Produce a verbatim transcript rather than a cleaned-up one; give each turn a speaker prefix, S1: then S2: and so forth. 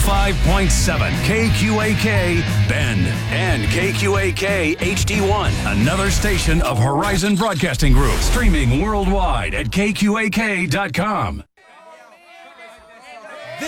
S1: five point seven K Q A K Bend and K Q A K H D one, another station of Horizon Broadcasting Group, streaming worldwide at K Q A K dot com.